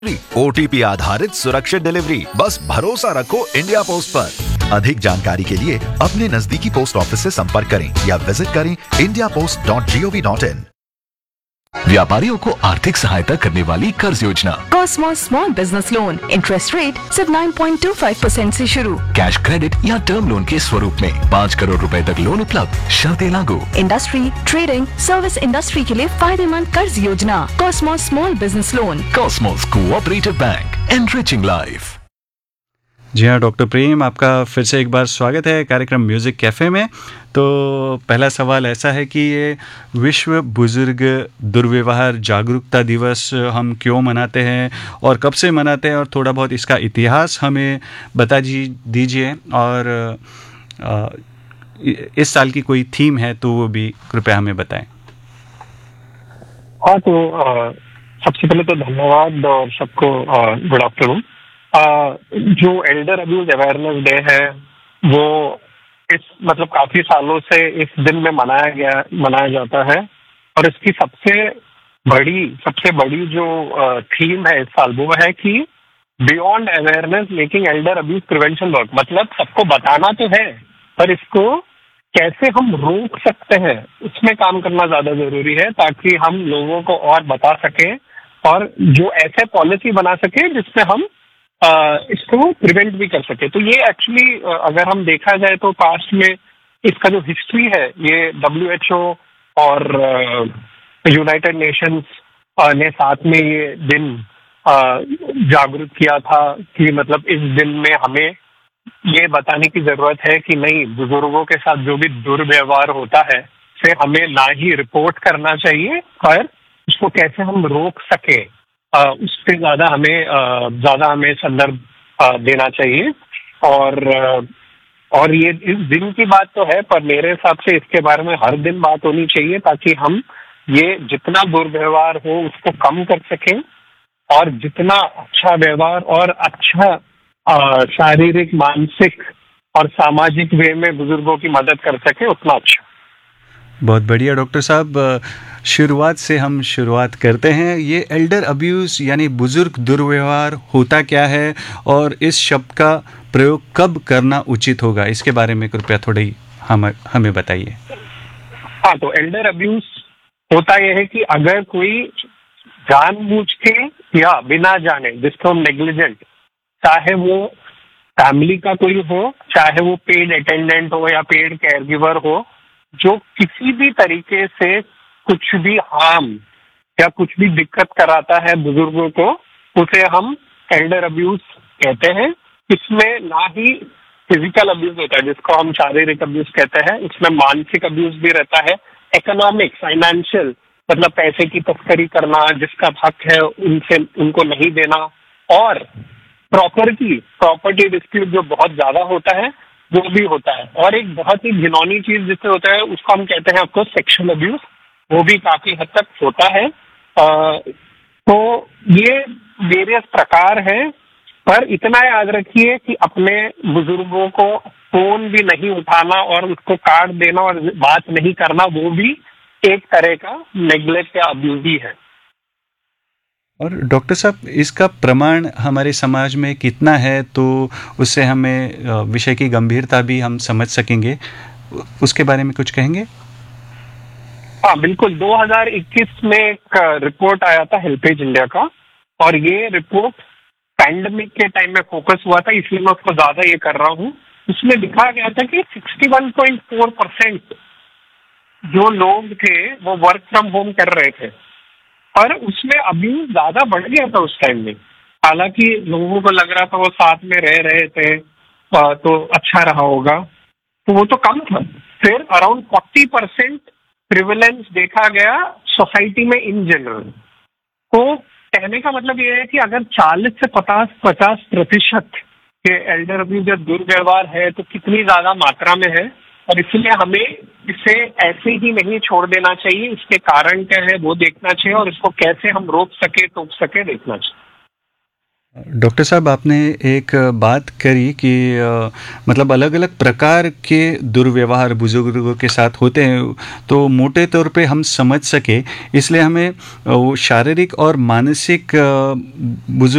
OTP आधारित सुरक्षित delivery, बस भरोसा रखो इंडिया पोस्ट पर। अधिक जानकारी के लिए अपने नजदीकी पोस्ट ऑफिस से संपर्क करें या विजिट करें indiapost.gov.in। व्यापारियों को आर्थिक सहायता करने वाली कर्ज योजना Cosmos small business loan, interest rate सिर्फ 9.25% से शुरू। कैश क्रेडिट या टर्म लोन के स्वरूप में 5 करोड़ रुपए तक लोन उपलब्ध, शर्तें लागू। इंडस्ट्री, ट्रेडिंग, सर्विस इंडस्ट्री के लिए फायदेमंद कर्ज योजना Cosmos small business loan. Cosmos cooperative bank, enriching life. जी हाँ डॉक्टर प्रेम, आपका फिर से एक बार स्वागत है कार्यक्रम म्यूज़िक कैफ़े में। तो पहला सवाल ऐसा है कि ये विश्व बुजुर्ग दुर्व्यवहार जागरूकता दिवस हम क्यों मनाते हैं और कब से मनाते हैं, और थोड़ा बहुत इसका इतिहास हमें बता दीजिए, और इस साल की कोई थीम है तो वो भी कृपया हमें बताएं। हाँ, तो सबसे पहले तो धन्यवाद और सबको गुड आफ्टरनून। जो एल्डर अब्यूज अवेयरनेस डे है वो इस काफी सालों से इस दिन में मनाया जाता है, और इसकी सबसे बड़ी जो थीम है इस साल वो है कि beyond awareness making Elder abuse prevention work. मतलब सबको बताना तो है, पर इसको कैसे हम रोक सकते हैं उसमें काम करना ज्यादा जरूरी है, ताकि हम लोगों को और बता सकें और जो ऐसे पॉलिसी बना सके जिससे हम इसको प्रिवेंट भी कर सके। तो ये एक्चुअली अगर हम देखा जाए तो पास्ट में इसका जो हिस्ट्री है, ये WHO और यूनाइटेड नेशंस ने साथ में ये दिन जागरूक किया था कि इस दिन में हमें ये बताने की जरूरत है कि नहीं, बुजुर्गों के साथ जो भी दुर्व्यवहार होता है से हमें ना ही रिपोर्ट करना चाहिए, पर उसको कैसे हम रोक सके उस पर ज्यादा हमें संदर्भ देना चाहिए। और ये इस दिन की बात तो है, पर मेरे हिसाब से इसके बारे में हर दिन बात होनी चाहिए, ताकि हम ये जितना दुर्व्यवहार हो उसको कम कर सकें, और जितना अच्छा व्यवहार और अच्छा शारीरिक, मानसिक और सामाजिक वे में बुजुर्गों की मदद कर सके उतना अच्छा। बहुत बढ़िया डॉक्टर साहब, शुरुआत से हम शुरुआत करते हैं। ये एल्डर अब्यूज़ यानी बुजुर्ग दुर्व्यवहार होता क्या है, और इस शब्द का प्रयोग कब करना उचित होगा, इसके बारे में कृपया थोड़ी हमें बताइए। हाँ, तो एल्डर अब्यूज होता यह है कि अगर कोई जानबूझ के या बिना जाने, जिसको हम नेग्लिजेंट, चाहे वो फैमिली का कोई हो, चाहे वो पेड अटेंडेंट हो या पेड केयरगिवर हो, जो किसी भी तरीके से कुछ भी हार्म या कुछ भी दिक्कत कराता है बुजुर्गों को, उसे हम एल्डर अब्यूज कहते हैं। इसमें ना ही फिजिकल अब्यूज होता है जिसको हम शारीरिक अब्यूज कहते हैं, इसमें मानसिक अब्यूज भी रहता है, इकोनॉमिक, फाइनेंशियल, पैसे की तस्करी करना, जिसका हक है उनको नहीं देना, और प्रॉपर्टी डिस्प्यूट जो बहुत ज्यादा होता है वो भी होता है। और एक बहुत ही घिनौनी चीज जिससे होता है उसको हम कहते हैं आपको सेक्सुअल अब्यूज, वो भी काफी हद तक होता है। तो ये वेरियस प्रकार हैं, पर इतना याद रखिए कि अपने बुजुर्गों को फोन भी नहीं उठाना और उसको काट देना और बात नहीं करना, वो भी एक तरह का नेग्लेक्ट या अब्यूज ही है। और डॉक्टर साहब, इसका प्रमाण हमारे समाज में कितना है, तो उससे हमें विषय की गंभीरता भी हम समझ सकेंगे, उसके बारे में कुछ कहेंगे? हाँ बिल्कुल, 2021 में एक रिपोर्ट आया था हेल्पेज इंडिया का, और ये रिपोर्ट पैंडेमिक के टाइम में फोकस हुआ था, इसलिए मैं उसको ज्यादा ये कर रहा हूँ। उसमें दिखा गया था कि 61.4% जो लोग थे वो वर्क फ्रॉम होम कर रहे थे, और उसमें अब्यूज ज्यादा बढ़ गया था उस टाइम में। हालांकि लोगों को लग रहा था वो साथ में रह रहे थे तो अच्छा रहा होगा, तो वो तो कम था। फिर अराउंड 40% प्रिविलेंस देखा गया सोसाइटी में इन जनरल। तो कहने का मतलब ये है कि अगर 40 से 50% के एल्डर अब्यूज या दुर्व्यवहार है तो कितनी ज्यादा मात्रा में है, और इसलिए हमें इसे ऐसे ही नहीं छोड़ देना चाहिए। इसके कारण क्या है वो देखना चाहिए, और इसको कैसे हम रोक सके, टोक सके, देखना चाहिए। डॉक्टर साहब, आपने एक बात करी कि मतलब अलग अलग प्रकार के दुर्व्यवहार बुजुर्गों के साथ होते हैं, तो मोटे तौर पे हम समझ सके इसलिए हमें वो शारीरिक और मानसिक बुजुर्ग